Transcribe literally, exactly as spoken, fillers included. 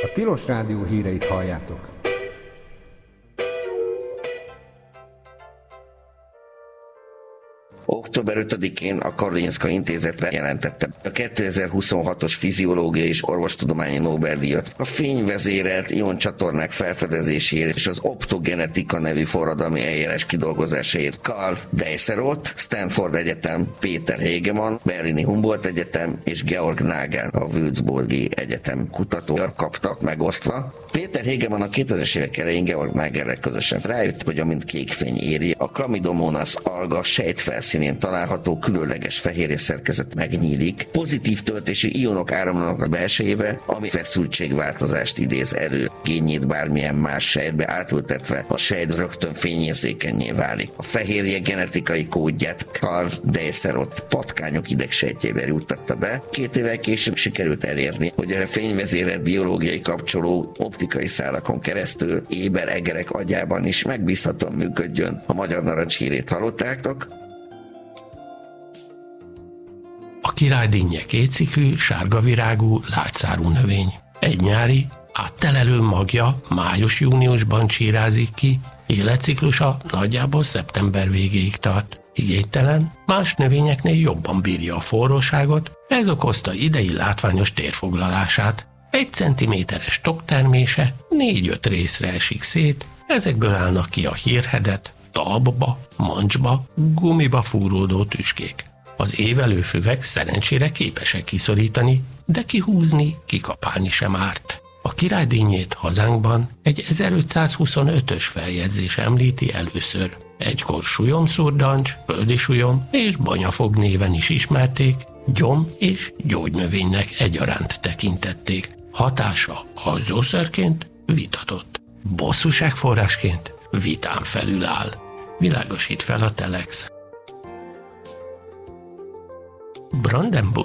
A Tilos Rádió híreit halljátok. október ötödikén a Karolinska Intézet jelentette a kétezer-huszonhatos fiziológiai és orvostudományi Nobel-díjat a fényvezérelt ioncsatornák felfedezéséért és az optogenetika nevű forradalmi eljárás kidolgozásáért Karl Deisseroth, Stanford Egyetem, Peter Hegemann, Berlini Humboldt Egyetem és Georg Nagel, a Würzburgi Egyetem kutatója kaptak megosztva. Peter Hegemann a kétezres évek elején Georg Nagellel közösen rájött, hogy amint kékfény éri, a Chlamydomonas alga sejtfelszínén található különleges fehérje szerkezet megnyílik, pozitív töltésű ionok áramlanak a belsejébe, ami feszültségváltozást idéz elő. Génjét bármilyen más sejtbe átültetve a sejt rögtön fényérzékennyé válik. A fehérje genetikai kódját Karl Deisseroth patkányok idegsejtjébe juttatta be. Két évvel később sikerült elérni, hogy a fényvezérelt biológiai kapcsoló optikai szálakon keresztül éber egerek agyában is megbízhatóan működjön. A magyar narancs hírét hallottátok. A királydinnye kétszikű, sárga virágú, látszárú növény. Egy nyári, áttelelő magja május-júniusban csírázik ki, életciklusa nagyjából szeptember végéig tart. Igénytelen, más növényeknél jobban bírja a forróságot, ez okozta idei látványos térfoglalását. Egy centiméteres toktermése négy-öt részre esik szét, ezekből állnak ki a hírhedet, talpba, mancsba, gumiba fúródó tüskék. Az évelő füvek szerencsére képesek kiszorítani, de kihúzni, kikapálni sem árt. A királydinnyét hazánkban egy ezerötszázhuszonötös feljegyzés említi először. Egykor sujomszurdancs, földi sujom és banyafog néven is ismerték, gyom- és gyógynövénynek egyaránt tekintették. Hatása alzószerként vitatott. Bosszúságforrásként vitán felül áll. Világosít fel a Telex. Brandenburg